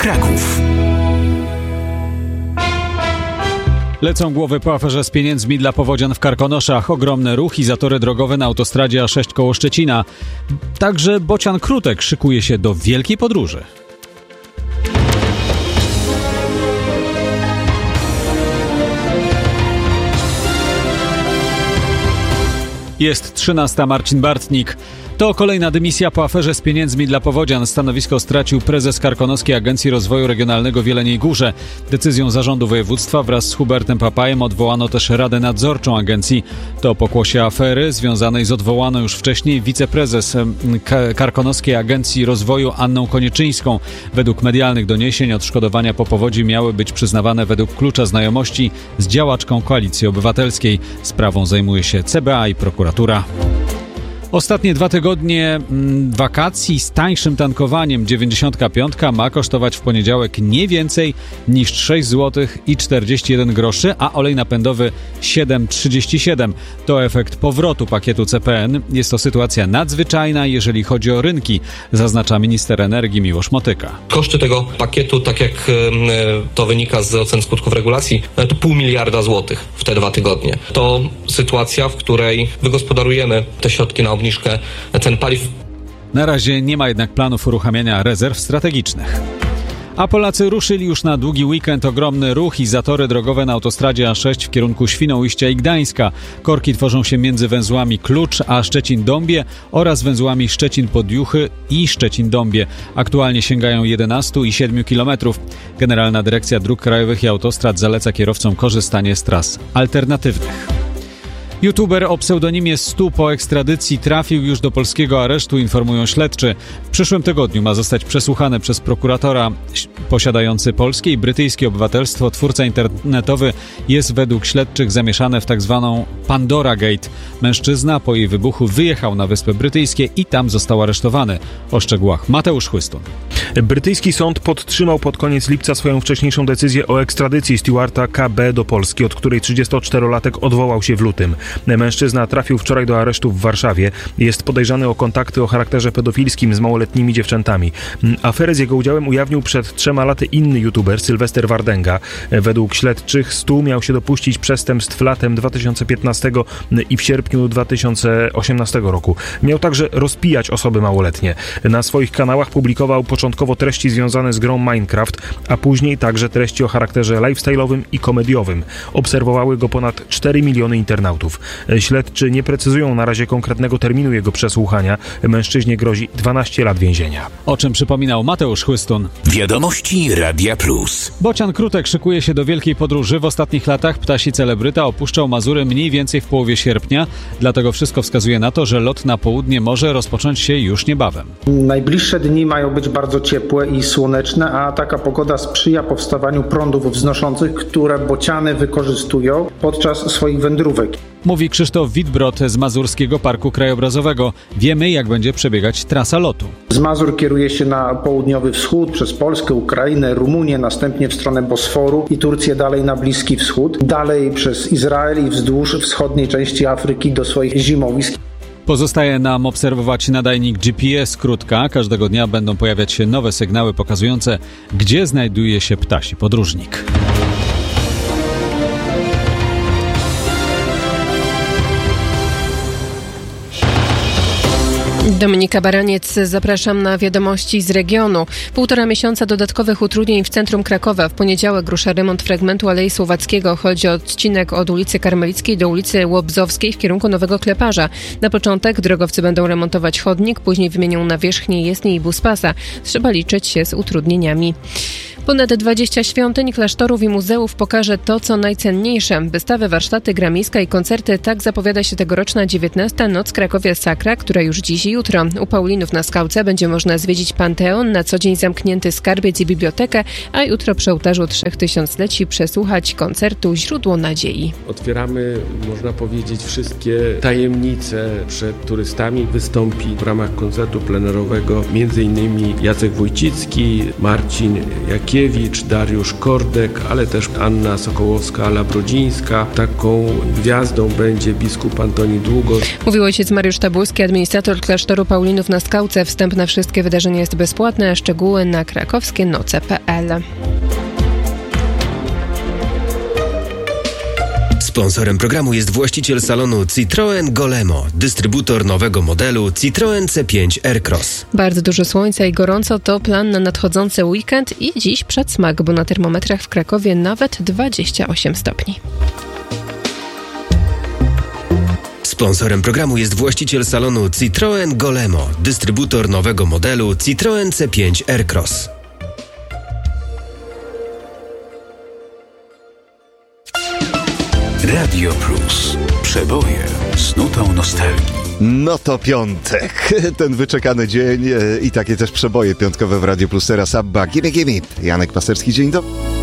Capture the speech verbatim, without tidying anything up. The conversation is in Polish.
Kraków. Lecą głowy po aferze z pieniędzmi dla powodzian w Karkonoszach. Ogromne ruchy i zatory drogowe na autostradzie A sześć koło Szczecina. Także Bocian Krutek szykuje się do wielkiej podróży. Jest trzynasta. Marcin Bartnik. To kolejna dymisja po aferze z pieniędzmi dla powodzian. Stanowisko stracił prezes Karkonoskiej Agencji Rozwoju Regionalnego w Jeleniej Górze. Decyzją zarządu województwa wraz z Hubertem Papajem odwołano też Radę Nadzorczą agencji. To pokłosie afery związanej z odwołaną już wcześniej wiceprezes Karkonoskiej Agencji Rozwoju Anną Konieczyńską. Według medialnych doniesień odszkodowania po powodzi miały być przyznawane według klucza znajomości z działaczką Koalicji Obywatelskiej. Sprawą zajmuje się C B A i prokuratura. Ostatnie dwa tygodnie mm, wakacji z tańszym tankowaniem dziewięćdziesiątka piątka ma kosztować w poniedziałek nie więcej niż sześć złotych i czterdzieści jeden groszy, a olej napędowy siedem trzydzieści siedem. To efekt powrotu pakietu C P N. Jest to sytuacja nadzwyczajna, jeżeli chodzi o rynki, zaznacza minister energii Miłosz Motyka. Koszty tego pakietu, tak jak to wynika z ocen skutków regulacji, to pół miliarda złotych w te dwa tygodnie. To sytuacja, w której wygospodarujemy te środki na obniżkę cen paliw. Na razie nie ma jednak planów uruchamiania rezerw strategicznych. A Polacy ruszyli już na długi weekend. Ogromny ruch i zatory drogowe na autostradzie A sześć w kierunku Świnoujścia i Gdańska. Korki tworzą się między węzłami Klucz a Szczecin-Dąbie oraz węzłami Szczecin-Podjuchy i Szczecin-Dąbie. Aktualnie sięgają jedenaście i siedem kilometrów. Generalna Dyrekcja Dróg Krajowych i Autostrad zaleca kierowcom korzystanie z tras alternatywnych. YouTuber o pseudonimie Stu po ekstradycji trafił już do polskiego aresztu, informują śledczy. W przyszłym tygodniu ma zostać przesłuchany przez prokuratora. Posiadający polskie i brytyjskie obywatelstwo twórca internetowy jest według śledczych zamieszany w tzw. Pandora Gate. Mężczyzna po jej wybuchu wyjechał na Wyspy Brytyjskie i tam został aresztowany. O szczegółach Mateusz Chłystun. Brytyjski sąd podtrzymał pod koniec lipca swoją wcześniejszą decyzję o ekstradycji Stewarta K B do Polski, od której trzydziestoczterolatek odwołał się w lutym. Mężczyzna trafił wczoraj do aresztu w Warszawie. Jest podejrzany o kontakty o charakterze pedofilskim z małoletnimi dziewczętami. Aferę z jego udziałem ujawnił przed trzema laty inny youtuber, Sylwester Wardęga. Według śledczych Stu miał się dopuścić przestępstw latem dwa tysiące piętnastego i w sierpniu dwa tysiące osiemnastego roku. Miał także rozpijać osoby małoletnie. Na swoich kanałach publikował początkowo treści związane z grą Minecraft, a później także treści o charakterze lifestyle'owym i komediowym. Obserwowały go ponad cztery miliony internautów. Śledczy nie precyzują na razie konkretnego terminu jego przesłuchania. Mężczyźnie grozi dwanaście lat więzienia. O czym przypominał Mateusz Chłystun. Wiadomości Radia Plus. Bocian Krutek szykuje się do wielkiej podróży. W ostatnich latach ptasi celebryta opuszczał Mazury mniej więcej w połowie sierpnia. Dlatego wszystko wskazuje na to, że lot na południe może rozpocząć się już niebawem. Najbliższe dni mają być bardzo ciepłe i słoneczne, a taka pogoda sprzyja powstawaniu prądów wznoszących, które bociany wykorzystują podczas swoich wędrówek. Mówi Krzysztof Witbrod z Mazurskiego Parku Krajobrazowego. Wiemy, jak będzie przebiegać trasa lotu. Z Mazur kieruje się na południowy wschód, przez Polskę, Ukrainę, Rumunię, następnie w stronę Bosforu i Turcję dalej na Bliski Wschód, dalej przez Izrael i wzdłuż wschodniej części Afryki do swoich zimowisk. Pozostaje nam obserwować nadajnik G P S Krutka. Każdego dnia będą pojawiać się nowe sygnały pokazujące, gdzie znajduje się ptasi podróżnik. Dominika Baraniec, zapraszam na wiadomości z regionu. Półtora miesiąca dodatkowych utrudnień w centrum Krakowa. W poniedziałek rusza remont fragmentu Alei Słowackiego. Chodzi o odcinek od ulicy Karmelickiej do ulicy Łobzowskiej w kierunku Nowego Kleparza. Na początek drogowcy będą remontować chodnik, później wymienią nawierzchnię jezdni i buspasa. Trzeba liczyć się z utrudnieniami. Ponad dwadzieścia świątyń, klasztorów i muzeów pokaże to, co najcenniejsze. Wystawy, warsztaty, gra miejska i koncerty. Tak zapowiada się tegoroczna dziewiętnasta Noc Krakowia Sakra, która już dziś i jutro. U Paulinów na Skałce będzie można zwiedzić Panteon, na co dzień zamknięty skarbiec i bibliotekę, a jutro przy ołtarzu Trzech Tysiącleci przesłuchać koncertu Źródło Nadziei. Otwieramy, można powiedzieć, wszystkie tajemnice przed turystami. Wystąpi w ramach koncertu plenerowego m.in. Jacek Wójcicki, Marcin Jakiewicz, Rutkiewicz, Dariusz Kordek, ale też Anna Sokołowska-Labrodzińska. Taką gwiazdą będzie biskup Antoni Długosz. Mówił ojciec Mariusz Tabulski, administrator klasztoru Paulinów na Skałce. Wstęp na wszystkie wydarzenia jest bezpłatny, a szczegóły na krakowskie noce kropka pe el. Sponsorem programu jest właściciel salonu Citroen Golemo, dystrybutor nowego modelu Citroen C pięć Aircross. Bardzo dużo słońca i gorąco to plan na nadchodzący weekend i dziś przedsmak, bo na termometrach w Krakowie nawet dwadzieścia osiem stopni. Sponsorem programu jest właściciel salonu Citroen Golemo, dystrybutor nowego modelu Citroen C pięć Aircross. Radio Plus. Przeboje z nutą nostalgii. No to piątek, ten wyczekany dzień i takie też przeboje piątkowe w Radio Plus. Teraz Abba, gimme, gimme. Janek Pasterski, dzień dobry.